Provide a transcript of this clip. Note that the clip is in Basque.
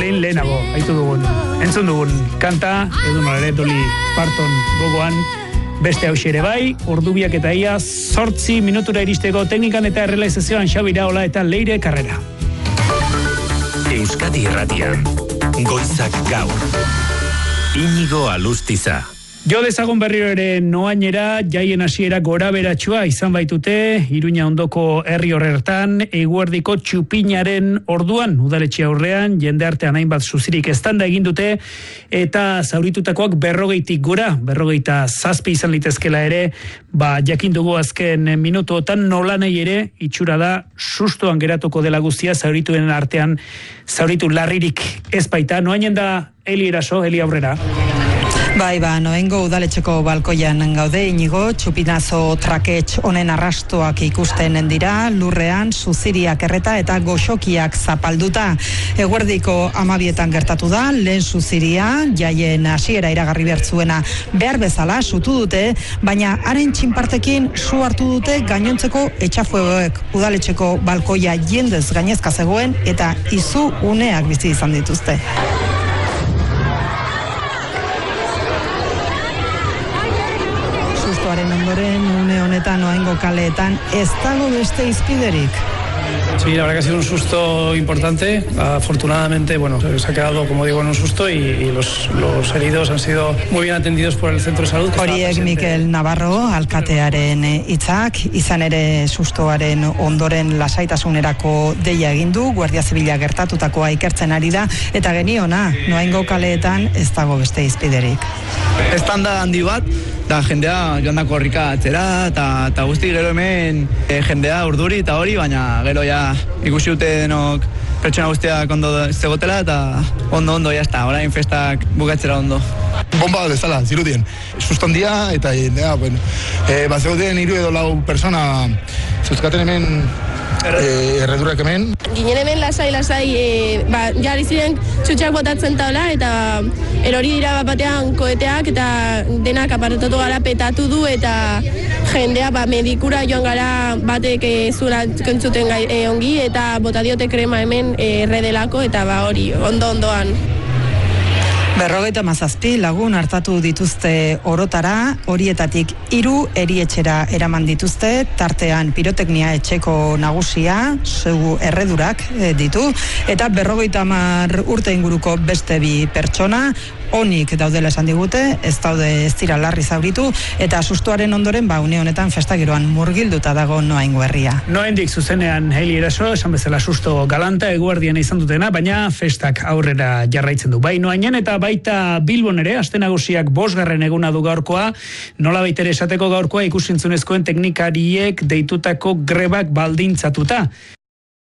Lehenago, haitu dugun, entzun dugun kanta, edo nolare Dolly Parton gogoan, beste hauxe ere bai, ordubiak eta ia 8 minutura iristeko teknikan eta errealizazioan Xabi Iraola eta Leire Carrera. Euskadi Irratian, Goizak Gaur, Iñigo Alustiza. Jo dezagun berriro ere noainera, jaien hasiera gora beratsua izan baitute, Iruña ondoko herri horretan, eguerdiko txupinaren orduan, udaletxe aurrean, jende artean hainbat zuzirik eztanda egin dute, eta zauritutakoak 40 gora, 47 izan litezkela ere, jakin dugu azken minutuotan nolanei ere, itxura da, sustoan geratuko dela guztia, zaurituen artean, zauritu larririk ez baita, noainen da Eli Eraso, Eli aurrera. Bai, noengo udaletxeko balkoian gaude, Iñigo, txupinazo traketx honen arrastoak ikusten dira, lurrean, zuziriak erreta eta goxokiak zapalduta. Eguerdiko 12 gertatu da, lehen zuziria, jaien hasiera iragarri bertzuena behar bezala, sutu dute, baina haren txinpartekin su hartu dute gainontzeko etxafuegoek. Udaletxeko balkoia jendez gainezka zegoen eta izu uneak bizi izan dituzte. Ondoren, une honetan, noaingo kaleetan, ez dago beste izpiderik. Sí, la verdad que ha sido un susto importante. Afortunadamente, se ha quedado, como digo, en un susto y los heridos han sido muy bien atendidos por el centro de salud. Horiek Mikel Navarro, alkatearen hitzak, izan ere sustoaren ondoren lasaitasunerako deia egin du, Guardia Zibila gertatutakoa ikertzen ari da, eta geniona, noaingo kaleetan ez dago beste izpiderik. Estanda handi bat, da jendea joandako horrika atzera, eta guzti gero hemen jendea urduri eta hori, baina gero ja ikusi dute denok pertsona guztiak ondo zegotela eta ondo, jazta, orain festak bukatzera ondo. Bomba bezala, zirudien. Suston dia eta zegoten 3 edo 4 persona zuzkaten hemen erredurak hemen. Ginen hemen lasai, jarri ziren txutxak botatzen taula eta erori dira batean koeteak eta denak apartatu gara petatu du eta jendea medikura joan gara batek zura kontzuten ongi eta bota diote krema hemen erredelako eta hori ondoan. 57 lagun hartatu dituzte orotara, horietatik 3 erietxera eraman dituzte, tartean piroteknia etxeko nagusia, segu erredurak ditu, eta 50 urte inguruko beste 2 pertsona, onik daudela esan digute, ez dira larri zauritu, eta sustoaren ondoren, une honetan festagiroan murgilduta dago noaingo herria. Noaindik zuzenean Eli Eraso, esan bezala susto galanta eguerdian izan dutena, baina festak aurrera jarraitzen du. Bai noainen eta baita Bilbon ere, aste nagusiak 5. eguna du gaurkoa, nola baitere esateko gaurkoa ikusentzunezkoen teknikariek deitutako grebak baldintzatuta.